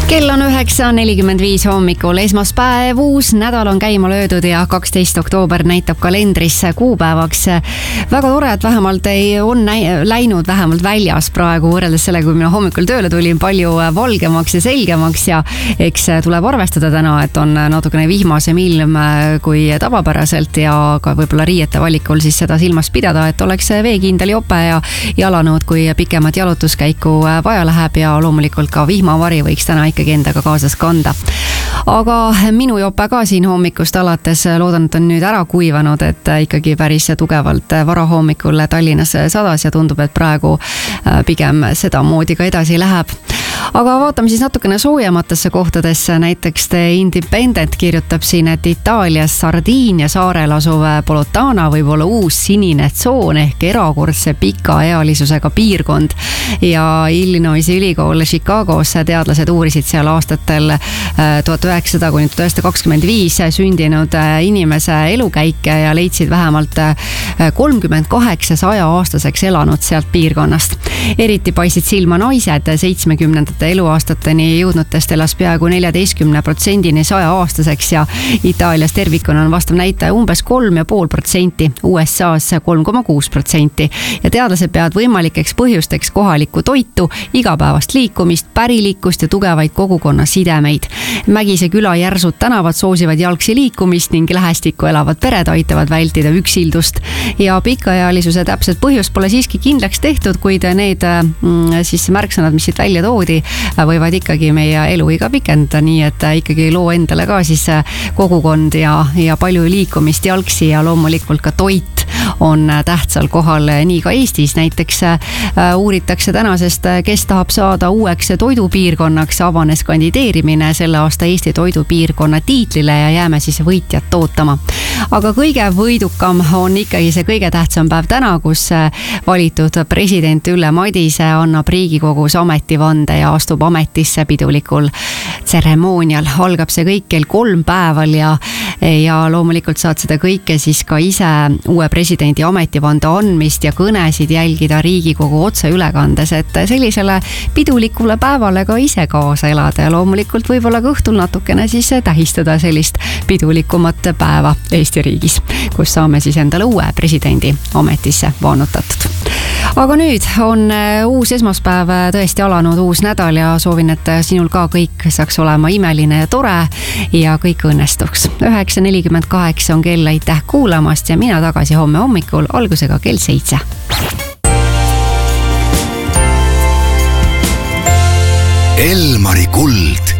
Kell on 9:45 hommikul, esmaspäev, uus nädal on käima löödud ja 12. oktoober näitab kalendrisse kuupäevaks. Väga tore, et vähemalt on läinud vähemalt väljas praegu võrreldes selle, kui mina hommikul tööle tulin, palju valgemaks ja selgemaks ja eks tuleb arvestada täna, et on natukene vihmasem ilm kui tavapäraselt ja ka võib-olla riiete valikul siis seda silmas pidada, et oleks veekindel jope ja jalanõud, kui pikemat jalutuskäiku vaja läheb ja loomulikult ka vihmavari võiks täna ikkagi endaga kaasas kanda. Aga minu jope ka siin hommikust alates, loodan, et on nüüd ära kuivanud, et ikkagi päris tugevalt varahommikul Tallinnas sadas ja tundub, et praegu pigem seda moodi ka edasi läheb. Aga vaatame siis natukene soojematesse kohtadesse, näiteks The Independent kirjutab siin, et Itaalias Sardiinia saarel asuv Polotana võib olla uus sinine tsoon ehk erakordse pikaealisusega piirkond ja Illinoisi ülikool Chicagos teadlased uurisid seal aastatel 1900–1925 sündinud inimese elukäike ja leidsid vähemalt 38 100-aastaseks elanud sealt piirkonnast. Eriti paisid silma naised, 70 eluaastateni jõudnutest elas peaaegu 14% 100-aastaseks ja Itaalias tervikuna on vastav näitaja umbes 3,5%, USA's 3,6% ja teadlased peavad võimalikeks põhjusteks kohalikku toitu, igapäevast liikumist, pärilikkust ja tugevaid kogukonna sidemeid. Mägise küla järsud tänavad soosivad jalgsi liikumist ning lähestikku elavad pered aitavad vältida üksildust ja pikaealisuse täpset põhjust pole siiski kindlaks tehtud, kuid need siis märksõnad, mis siit välja toodi, võivad ikkagi meie eluiga pikendada, nii et ikkagi loo endale ka siis kogukond ja palju liikumist jalgsi ja loomulikult ka toit on tähtsal kohal nii ka Eestis. Näiteks uuritakse tänasest, kes tahab saada uueks toidupiirkonnaks, avanes kandideerimine selle aasta Eesti toidupiirkonna tiitlile ja jääme siis võitjat ootama. Aga kõige võidukam on ikkagi see kõige tähtsam päev täna, kus valitud president Ülle Madise annab Riigikogus ametivande ja astub ametisse pidulikul tseremoonial. Algab see kõik kell 3 päeval ja loomulikult saad seda kõike siis ka ise uue presidendi ametivande andmist ja kõnesid jälgida Riigikogu otseülekandes, et sellisele pidulikule päevale ka ise kaasa elada ja loomulikult võib-olla ka õhtul natukene siis tähistada sellist pidulikumat päeva Eesti riigis, kus saame siis endale uue presidendi ametisse vaanutatud. Aga nüüd on uus esmaspäev tõesti alanud, uus nädal ja soovin, et sinul ka kõik saaks olema imeline ja tore ja kõik õnnestuks. 9:48 on kell, aitäh kuulamast ja mina tagasi homme hommikul algusega kell 7. Elmari kuld